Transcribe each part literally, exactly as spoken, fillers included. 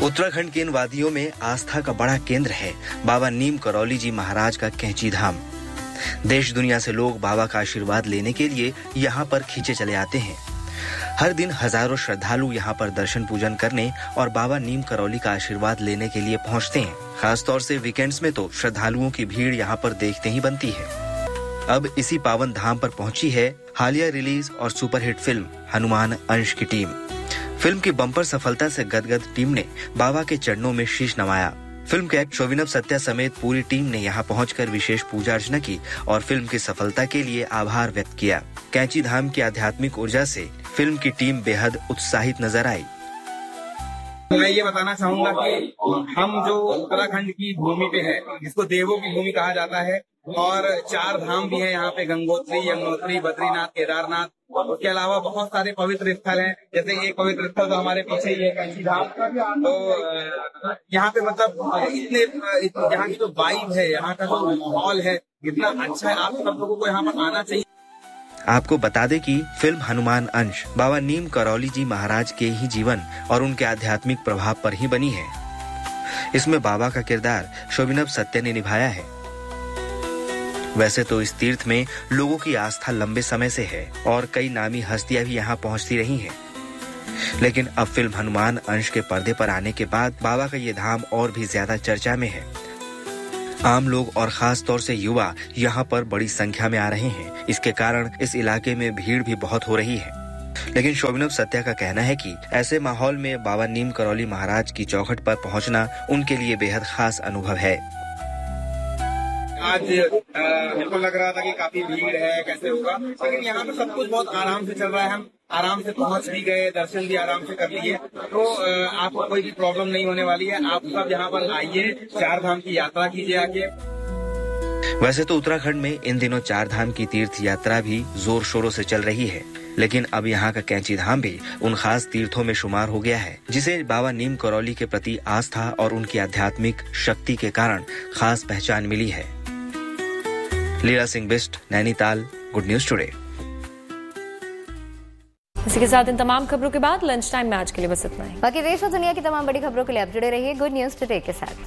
उत्तराखंड के इन वादियों में आस्था का बड़ा केंद्र है बाबा नीम करौली जी महाराज का कैंची धाम। देश दुनिया से लोग बाबा का आशीर्वाद लेने के लिए यहाँ पर खींचे चले आते हैं। हर दिन हजारों श्रद्धालु यहाँ पर दर्शन पूजन करने और बाबा नीम करौली का आशीर्वाद लेने के लिए पहुँचते हैं। खासतौर से वीकेंड्स में तो श्रद्धालुओं की भीड़ यहाँ पर देखते ही बनती है। अब इसी पावन धाम पर पहुंची है हालिया रिलीज और सुपरहिट फिल्म हनुमान अंश की टीम। फिल्म की बम्पर सफलता से गदगद टीम ने बाबा के चरणों में शीश नवाया। फिल्म के एक्टर शोभिनव सत्या समेत पूरी टीम ने यहाँ पहुंचकर विशेष पूजा अर्चना की और फिल्म की सफलता के लिए आभार व्यक्त किया। कैंची धाम की आध्यात्मिक ऊर्जा से फिल्म की टीम बेहद उत्साहित नजर आई। मैं ये बताना चाहूंगा कि हम जो उत्तराखंड की भूमि पे है, जिसको देवों की भूमि कहा जाता है, और चार धाम भी है यहाँ पे, गंगोत्री, यमुनोत्री, बद्रीनाथ, केदारनाथ। उसके अलावा बहुत सारे पवित्र स्थल हैं, जैसे एक पवित्र स्थल तो हमारे पीछे ही है, कैंची धाम। तो यहाँ पे मतलब इतने यहाँ की जो वाइब है, यहाँ का जो माहौल है, इतना अच्छा है। आप सब लोगों को यहाँ पर आना चाहिए। आपको बता दें कि फिल्म हनुमान अंश बाबा नीम करौली जी महाराज के ही जीवन और उनके आध्यात्मिक प्रभाव पर ही बनी है। इसमें बाबा का किरदार शोभिनव सत्या ने निभाया है। वैसे तो इस तीर्थ में लोगों की आस्था लंबे समय से है और कई नामी हस्तियां भी यहाँ पहुँचती रही हैं। लेकिन अब फिल्म हनुमान अंश के पर्दे पर आने के बाद बाबा का ये धाम और भी ज्यादा चर्चा में है। आम लोग और खास तौर से युवा यहाँ पर बड़ी संख्या में आ रहे हैं। इसके कारण इस इलाके में भीड़ भी बहुत हो रही है। लेकिन शोभिनव सत्या का कहना है कि ऐसे माहौल में बाबा नीम करौली महाराज की चौखट पर पहुँचना उनके लिए बेहद खास अनुभव है। आज हमको लग रहा था कि काफी भीड़ है, कैसे होगा, लेकिन यहाँ पे सब कुछ बहुत आराम से चल रहा है। हम आराम से पहुँच भी गए, दर्शन भी आराम से कर लिए, तो आपको कोई भी प्रॉब्लम नहीं होने वाली है। आप सब यहाँ पर आइए, चार धाम की यात्रा कीजिए आके। वैसे तो उत्तराखंड में इन दिनों चार धाम की तीर्थ यात्रा भी जोर शोरों से चल रही है, लेकिन अब यहाँ का कैंची धाम भी उन खास तीर्थों में शुमार हो गया है, जिसे बाबा नीम करौली के प्रति आस्था और उनकी आध्यात्मिक शक्ति के कारण खास पहचान मिली है। लीला Singh Bisht, Nainital, good news today. इसी के साथ इन तमाम खबरों के बाद लंच टाइम में आज के लिए बस इतना ही। बाकी देश और दुनिया की तमाम बड़ी खबरों के लिए आप जुड़े रहिए गुड न्यूज टुडे के साथ।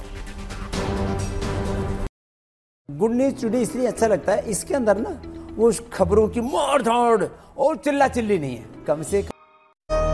गुड न्यूज टुडे इसलिए अच्छा लगता है, इसके अंदर ना वो खबरों की मार धाड़ और चिल्ला चिल्ली नहीं है, कम से कम